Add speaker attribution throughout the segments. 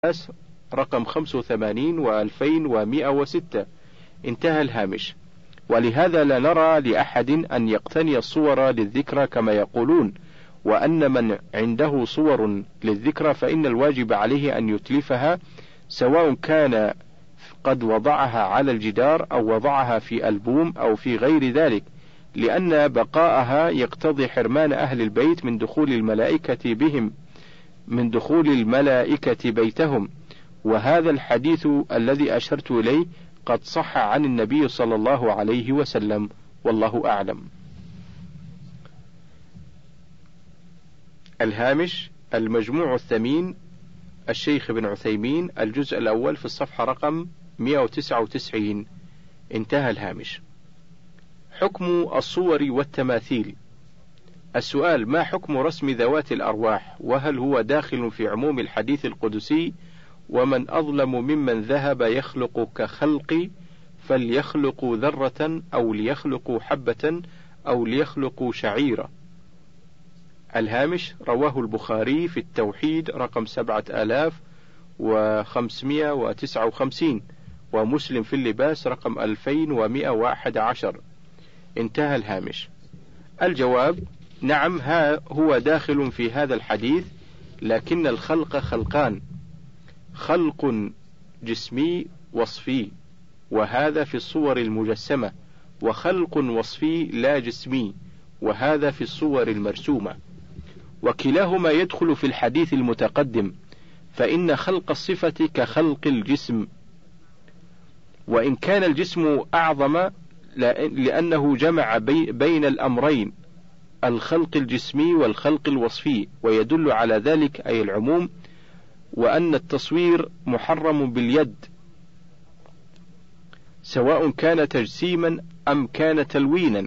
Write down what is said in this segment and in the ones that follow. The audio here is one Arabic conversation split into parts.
Speaker 1: رقم 85 و2106. انتهى الهامش. ولهذا لا نرى لأحد أن يقتني الصور للذكرى كما يقولون، وأن من عنده صور للذكرى فإن الواجب عليه أن يتلفها، سواء كان قد وضعها على الجدار أو وضعها في ألبوم أو في غير ذلك، لأن بقاءها يقتضي حرمان أهل البيت من دخول الملائكة بيتهم. وهذا الحديث الذي أشرت إليه قد صح عن النبي صلى الله عليه وسلم، والله أعلم. الهامش: المجموع الثمين، الشيخ ابن عثيمين، الجزء الأول، في الصفحة رقم 199. انتهى الهامش. حكم الصور والتماثيل. السؤال: ما حكم رسم ذوات الأرواح؟ وهل هو داخل في عموم الحديث القدسي: ومن أظلم ممن ذهب يخلق كخلقي فليخلقوا ذرة أو ليخلقوا حبة أو ليخلقوا شعيرة؟ الهامش: رواه البخاري في التوحيد رقم 7559، ومسلم في اللباس رقم 2111. انتهى الهامش. الجواب: نعم، هو داخل في هذا الحديث، لكن الخلق خلقان: خلق جسمي وصفي، وهذا في الصور المجسمة، وخلق وصفي لا جسمي، وهذا في الصور المرسومة، وكلاهما يدخل في الحديث المتقدم، فإن خلق الصفة كخلق الجسم، وإن كان الجسم أعظم لأنه جمع بين الأمرين، الخلق الجسمي والخلق الوصفي، ويدل على ذلك أي العموم، وأن التصوير محرم باليد، سواء كان تجسيما أم كان تلوينا.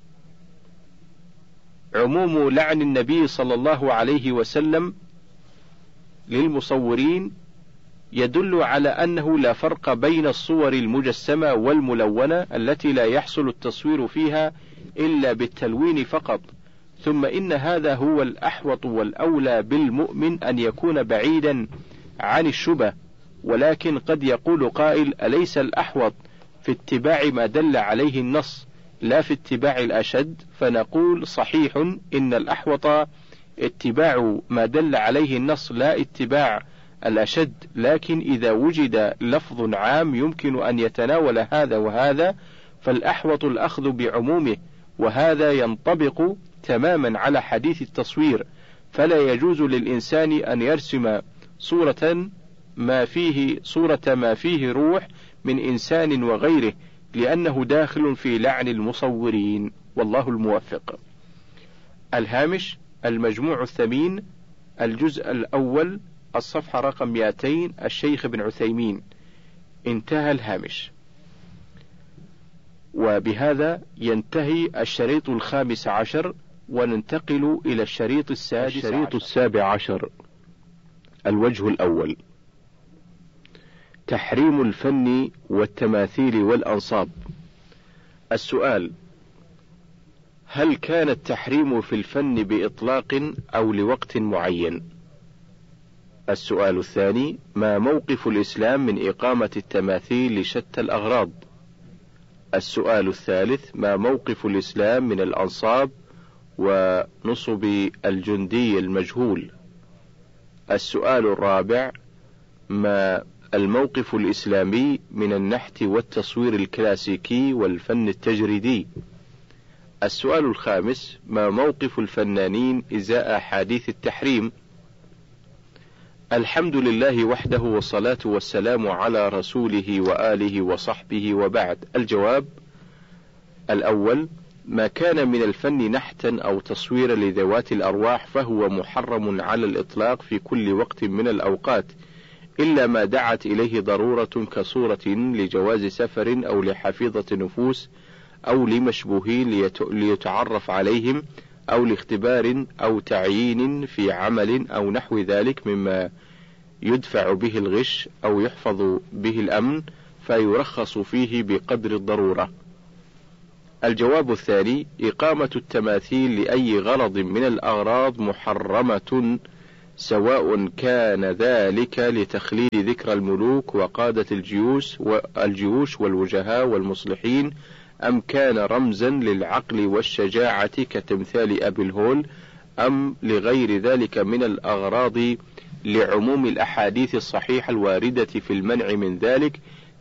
Speaker 1: عموم لعن النبي صلى الله عليه وسلم للمصورين يدل على أنه لا فرق بين الصور المجسمة والملونة التي لا يحصل التصوير فيها إلا بالتلوين فقط. ثم إن هذا هو الأحوط والأولى بالمؤمن أن يكون بعيدا عن الشبه. ولكن قد يقول قائل: أليس الأحوط في اتباع ما دل عليه النص لا في اتباع الأشد؟ فنقول: صحيح، إن الأحوط اتباع ما دل عليه النص لا اتباع الأشد، لكن إذا وجد لفظ عام يمكن أن يتناول هذا وهذا فالأحوط الأخذ بعمومه، وهذا ينطبق تماما على حديث التصوير. فلا يجوز للإنسان أن يرسم صورة ما فيه روح من إنسان وغيره، لأنه داخل في لعن المصورين، والله الموفق. الهامش: المجموع الثمين، الجزء الأول، الصفحة رقم 200، الشيخ ابن عثيمين. انتهى الهامش. وبهذا ينتهي الشريط 15، وننتقل إلى الشريط السابع عشر. الوجه الأول: تحريم الفن والتماثيل والأنصاب. السؤال: هل كان التحريم في الفن بإطلاق أو لوقت معين؟ السؤال الثاني: ما موقف الإسلام من إقامة التماثيل لشتى الأغراض؟ السؤال الثالث: ما موقف الإسلام من الأنصاب ونصب الجندي المجهول؟ السؤال الرابع: ما الموقف الإسلامي من النحت والتصوير الكلاسيكي والفن التجريدي؟ السؤال الخامس: ما موقف الفنانين إزاء أحاديث التحريم؟ الحمد لله وحده، والصلاة والسلام على رسوله وآله وصحبه، وبعد. الجواب: الأول: ما كان من الفن نحتا أو تصويرا لذوات الأرواح فهو محرم على الإطلاق في كل وقت من الأوقات، إلا ما دعت إليه ضرورة كصورة لجواز سفر أو لحفيظة نفوس أو لمشبوهين ليتعرف عليهم أو لاختبار أو تعيين في عمل أو نحو ذلك مما يدفع به الغش أو يحفظ به الأمن، فيرخص فيه بقدر الضرورة. الجواب الثاني: إقامة التماثيل لأي غرض من الأغراض محرمة سواء كان ذلك لتخليد ذكر الملوك وقادة الجيوش والوجهاء والمصلحين، أم كان رمزا للعقل والشجاعة كتمثال أبي الهول، أم لغير ذلك من الأغراض، لعموم الأحاديث الصحيحة الواردة في المنع من ذلك،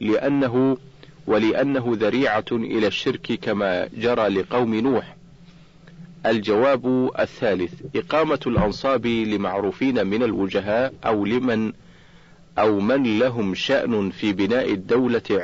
Speaker 1: ولأنه ذريعة إلى الشرك كما جرى لقوم نوح. الجواب الثالث: إقامة الأنصاب لمعروفين من الوجهاء أو من لهم شأن في بناء الدولة